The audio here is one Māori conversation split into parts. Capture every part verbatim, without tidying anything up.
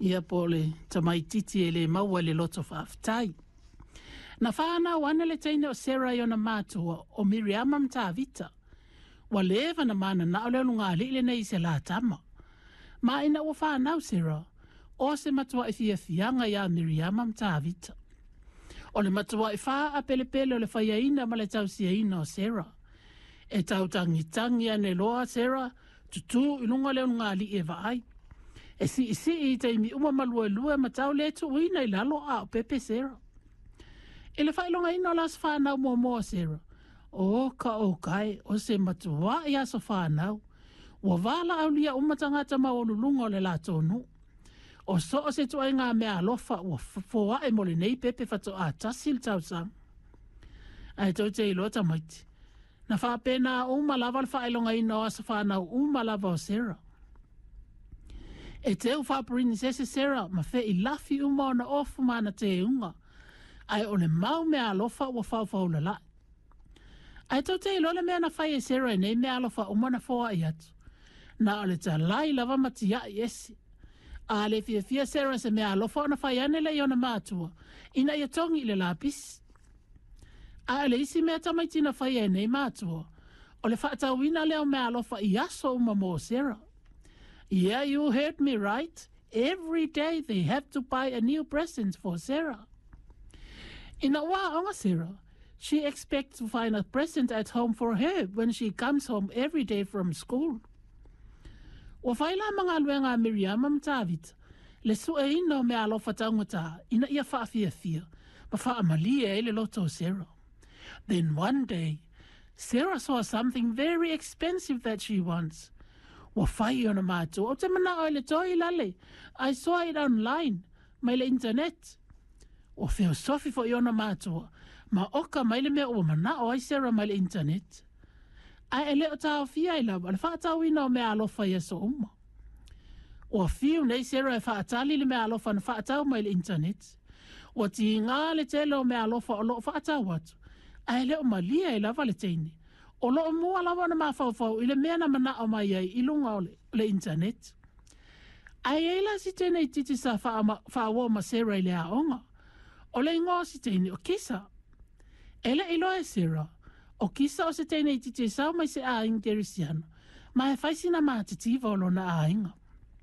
Ia pole, tamai titi e le maua le loto whaafitai. Na whaana wana le teine o Sarah iona mātua o Miriama mtavita. Wa lewa na mana na ole lunga li le nei se la tama. Ma ina ua whaanau Sarah, o se matua i fia fianga ia Miriama mtavita. O le matua i whaa a pele pele o le whaiaina ma le tausiaina o Sarah. E tau tangi tangi ane loa Sarah, tutu ilunga le lunga li e vaai. E si isi i te imi uma malua lua ma tau le tu uina i lalo a o pepe Sarah. I le whailonga ino las whanau mua mua Sarah. O ka o kai o se matua i aso whanau. Wa wala au lia umatangata maolulunga o le la tonu. O so o se tua ngā mea alofa ua fua e mole nei pepe fato a tasil tau sang. Ai tau te ilo tamaiti. Na whapena umalava le whailonga ino aso whanau umalava o Sarah. E te u whaparini sese Sarah ma fe i lafi uma o na ofu mana te unga. Ai o le mau mea alofa ua whau la lai. Ai tau te ilo le mea na whai e Sarah nei mea alofa uma na foa i atu. Na o le ta lai lava matia i esi. A le fia fia Sarah se mea alofa o na whai ane le i o na mātua. Ina ia tongi le lapis. A le isi mea tamaitina whai e nei mātua. O le whaatau ina leo mea alofa i aso uma mo Sarah. Yeah, you heard me right. Every day they have to buy a new present for Sarah. In a while, Sarah, she expects to find a present at home for her when she comes home every day from school. Wa faila mga luenga Miriam mtavit. Le su e ino me alofa taungata ina ia whaafia fia. Ma whaamalia ele loto Sarah. Then one day, Sarah saw something very expensive that she wants. Wa whai ona mātua, o te mana o le toi lale. I saw it online, mai le internet. O whio sofi fo i ona mātua, ma oka mai le mea o mana o ai Sarah mai le internet. Ai ele o tau fia i lawa, le whaatau ina o mea alofa i aso uma. O whio nei Sarah e whaatali le mea alofa na whaatau mai le internet. O ti ngā le tele o mea alofa o lo whaatau atu. Ai ele o malia i lawa le teine. O lo mua lawa na mawhauwhau i le mea na mana o mai ai ilunga o le, le internet. Ai eila si tene i titi sa whaawo ma Sarah i le aonga. O le ingo si tene o kisa. Ele ilo e Sarah. O kisa o se tene i titi sa mai se a inga terisiano. Ma e whaisina maa titiwa o lo na a inga.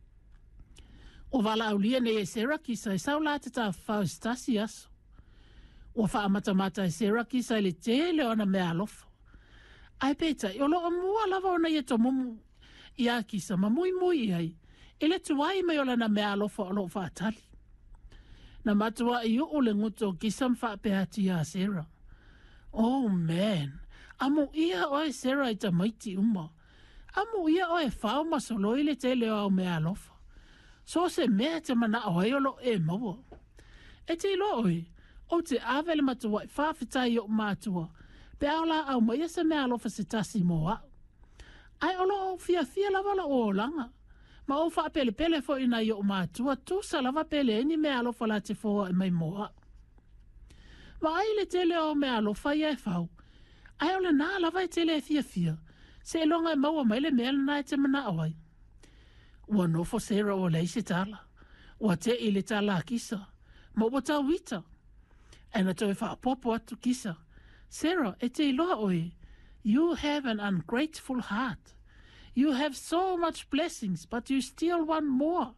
O wala au lia ne e Sarah kisa e sau la te ta whau stasi aso. O wha amatamata e Sarah kisa i le tele o na mea alofa. Ai peta, i olo o mua lava ona ia to mumu i a kisa, ma mui mui ai. Ele tuai mai ola na mea alofa o lo whaatali. Na matua i o le nguto kisa mwhaapehati a Sarah. Oh man, amo ia oe Sarah i ta maiti uma. Amo ia oe whao masolo i le tele o mea alofa. So se mea te mana oe olo e maua. E te ilo oe, o te awele matua i whaafitai o matua. Pe aula au mai se mea alofa se tasi moa. Ai olo o fia fia lava la o langa. Ma o wha pele pele fo ina i o mātua tu sa lava pele eni mea alofa la te foa e mai moa. Ma ai le tele o mea alofa i e fau. Ai ole nā lava e tele e fia fia. Se longa e maua mai le mea na e te mana awai. Ua nofo Sarah o leise tala. Ua te i le tala kisa. Ma ua tau wita. Ena toi wha popo atu kisa. Sarah, e te iloa oe, you have an ungrateful heart. You have so much blessings, but you still want more.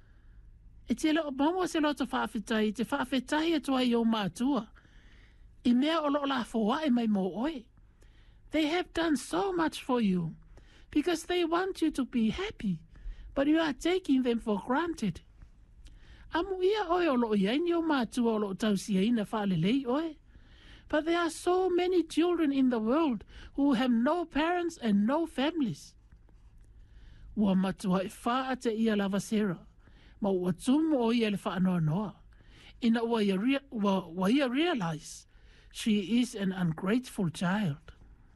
E te leo maua se loto whaafetai, te whaafetai e tua i o mātua. I mea o loo la foa e mai mo oe. They have done so much for you, because they want you to be happy, but you are taking them for granted. Amu ia oe o loo iaini o mātua o loo tausia ina whaalelei oe. But there are so many children in the world who have no parents and no families. Ua matua e whaa te ia lava Sarah, ma ua tumu o ia le wha noa noa. Ina ua ia, rea, ua, ua ia realize she is an ungrateful child.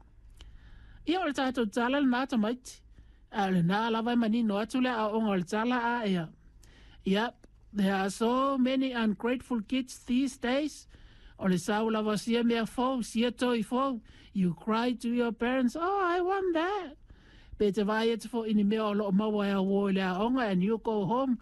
Ia o le tātou tala le nāta maiti. A le nā lava mani no atu le a onga le tala a ea. Yep, there are so many ungrateful kids these days. O le sau lava sia mea fau, sia toi fau. You cry to your parents, oh, I want that. Pe te vai e te fo ini mea o lo maua e a wo le aonga, and you go home